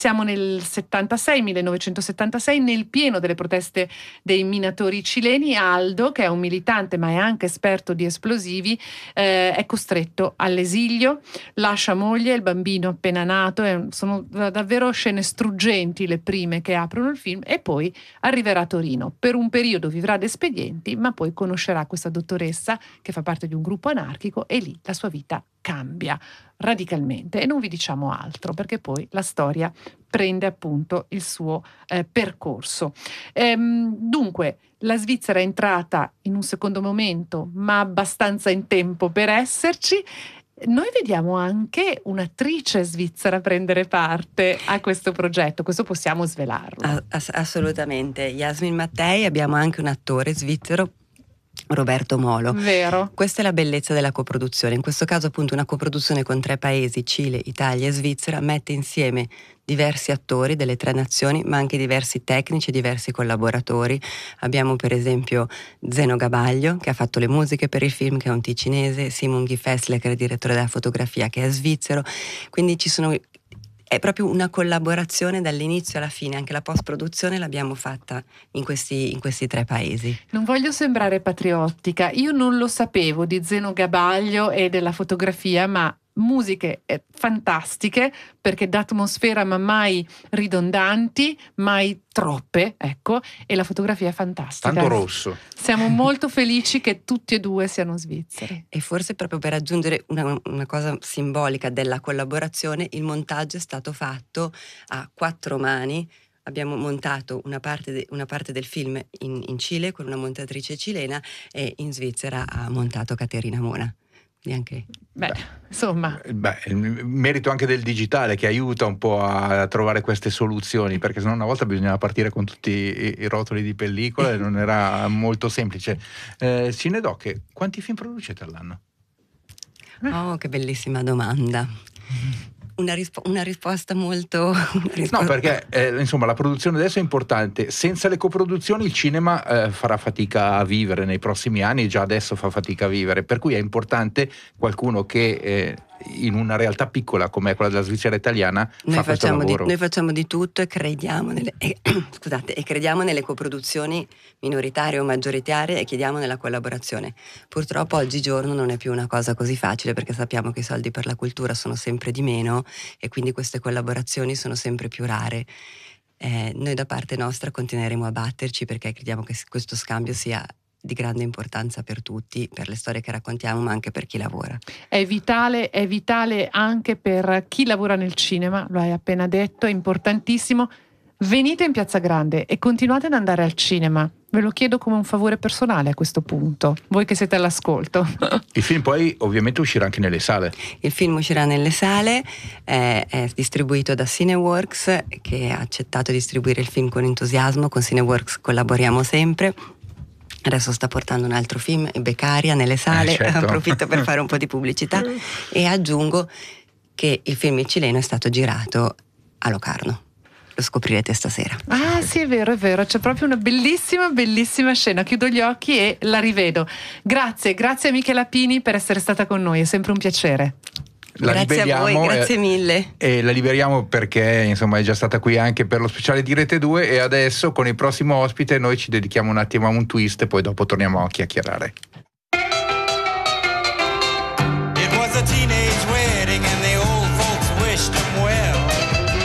Siamo nel 1976, nel pieno delle proteste dei minatori cileni. Aldo, che è un militante ma è anche esperto di esplosivi, è costretto all'esilio, lascia moglie e il bambino appena nato. Sono davvero scene struggenti le prime che aprono il film, e poi arriverà a Torino. Per un periodo vivrà ad espedienti, ma poi conoscerà questa dottoressa che fa parte di un gruppo anarchico, e lì la sua vita cambia radicalmente. E non vi diciamo altro, perché poi la storia prende appunto il suo percorso. Dunque, la Svizzera è entrata in un secondo momento, ma abbastanza in tempo per esserci. Noi vediamo anche un'attrice svizzera prendere parte a questo progetto, questo possiamo svelarlo. Assolutamente. Yasmin Mattei, abbiamo anche un attore svizzero, Roberto Molo. Vero. Questa è la bellezza della coproduzione. In questo caso appunto una coproduzione con 3 paesi, Cile, Italia e Svizzera, mette insieme diversi attori delle 3 nazioni, ma anche diversi tecnici e diversi collaboratori. Abbiamo per esempio Zeno Gabaglio, che ha fatto le musiche per il film, che è un ticinese, Simon Gifessle, che è il direttore della fotografia, che è svizzero. Quindi è proprio una collaborazione dall'inizio alla fine. Anche la post-produzione l'abbiamo fatta in questi 3 paesi. Non voglio sembrare patriottica, io non lo sapevo di Zeno Gabaglio e della fotografia, ma musiche fantastiche, perché d'atmosfera ma mai ridondanti, mai troppe, ecco, e la fotografia è fantastica. Tanto rosso. Siamo molto felici che tutti e 2 siano svizzeri. E forse proprio per aggiungere una cosa simbolica della collaborazione, il montaggio è stato fatto a 4 mani. Abbiamo montato una parte del film in Cile con una montatrice cilena, e in Svizzera ha montato Caterina Mona. Neanche. Insomma. Il merito anche del digitale, che aiuta un po' a trovare queste soluzioni, perché sennò una volta bisognava partire con tutti i rotoli di pellicola e non era molto semplice. Cinedoc, quanti film producete all'anno? Oh, che bellissima domanda. Una risposta molto... No, perché insomma la produzione adesso è importante. Senza le coproduzioni il cinema farà fatica a vivere nei prossimi anni, già adesso fa fatica a vivere, per cui è importante qualcuno che in una realtà piccola come quella della Svizzera italiana fa questo lavoro. Noi facciamo di tutto e crediamo nelle coproduzioni minoritarie o maggioritarie, e chiediamo nella collaborazione. Purtroppo oggigiorno non è più una cosa così facile, perché sappiamo che i soldi per la cultura sono sempre di meno, e quindi queste collaborazioni sono sempre più rare. Noi da parte nostra continueremo a batterci, perché crediamo che questo scambio sia di grande importanza per tutti, per le storie che raccontiamo, ma anche per chi lavora. È vitale anche per chi lavora nel cinema, lo hai appena detto, è importantissimo. Venite in Piazza Grande e continuate ad andare al cinema. Ve lo chiedo come un favore personale a questo punto, voi che siete all'ascolto. Il film poi ovviamente uscirà anche nelle sale. Il film uscirà nelle sale, è distribuito da Cineworks, che ha accettato di distribuire il film con entusiasmo. Con Cineworks collaboriamo sempre. Adesso sta portando un altro film, Beccaria, nelle sale. Certo. Approfitto per fare un po' di pubblicità e aggiungo che il film cileno è stato girato a Locarno. Lo scoprirete stasera. Ah sì, è vero, c'è proprio una bellissima scena. Chiudo gli occhi e la rivedo. Grazie a Michela Pini per essere stata con noi, è sempre un piacere. Grazie a voi, grazie mille. E la liberiamo perché insomma è già stata qui anche per lo speciale di Rete 2, e adesso con il prossimo ospite noi ci dedichiamo un attimo a un twist e poi dopo torniamo a chiacchierare.